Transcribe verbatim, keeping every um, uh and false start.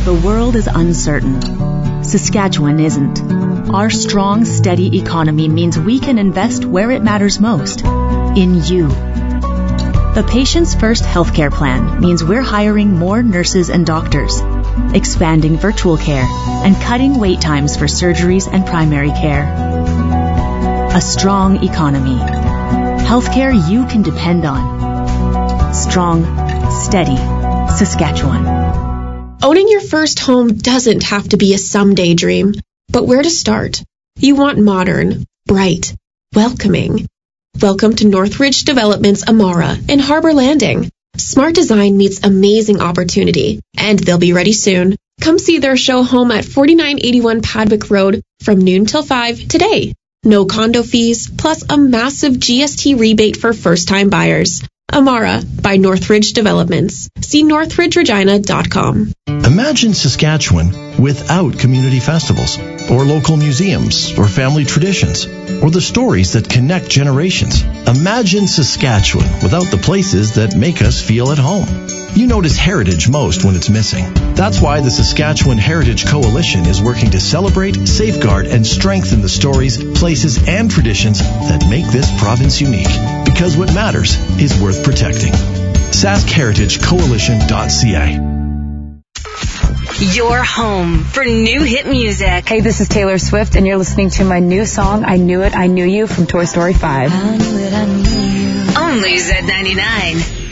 The world is uncertain. Saskatchewan isn't. Our strong, steady economy means we can invest where it matters most, in you. The Patients First healthcare plan means we're hiring more nurses and doctors, expanding virtual care, and cutting wait times for surgeries and primary care. A strong economy. Healthcare you can depend on. Strong, steady Saskatchewan. Owning your first home doesn't have to be a someday dream, but where to start? You want modern, bright, welcoming. Welcome to Northridge Developments Amara in Harbor Landing. Smart design meets amazing opportunity, and they'll be ready soon. Come see their show home at forty-nine eighty-one Padwick Road from noon till five today. No condo fees, plus a massive G S T rebate for first-time buyers. Amara by Northridge Developments. See northridge regina dot com. Imagine Saskatchewan without community festivals, or local museums, or family traditions, or the stories that connect generations. Imagine Saskatchewan without the places that make us feel at home. You notice heritage most when it's missing. That's why the Saskatchewan Heritage Coalition is working to celebrate, safeguard, and strengthen the stories, places, and traditions that make this province unique. Because what matters is worth protecting. sask heritage coalition dot c a. Your home for new hit music. Hey, this is Taylor Swift, and you're listening to my new song, I Knew It, I Knew You, from Toy Story five. I knew it, I knew you. Only Z ninety-nine.